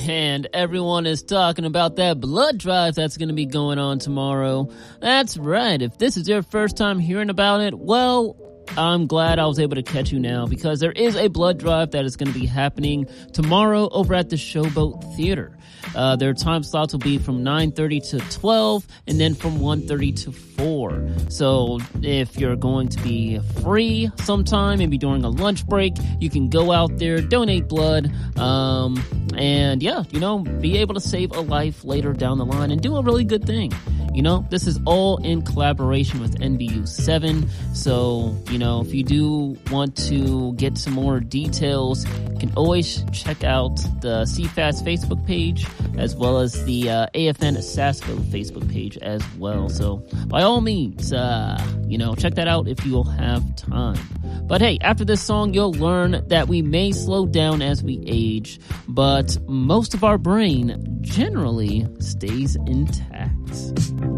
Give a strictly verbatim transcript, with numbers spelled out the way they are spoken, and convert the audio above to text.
And everyone is talking about that blood drive that's going to be going on tomorrow. That's right. If this is your first time hearing about it, well, I'm glad I was able to catch you now, because there is a blood drive that is going to be happening tomorrow over at the Showboat Theater. Uh, their time slots will be from nine thirty to twelve, and then from one thirty to four. So if you're going to be free sometime, maybe during a lunch break, you can go out there, donate blood, um, and yeah, you know, be able to save a life later down the line and do a really good thing. You know, this is all in collaboration with N B U seven. So, you know, if you do want to get some more details, you can always check out the C F A S Facebook page, as well as the uh, A F N Sassville Facebook page as well. So by all means, uh, you know, check that out if you'll have time. But hey, after this song, you'll learn that we may slow down as we age, but most of our brain generally stays intact.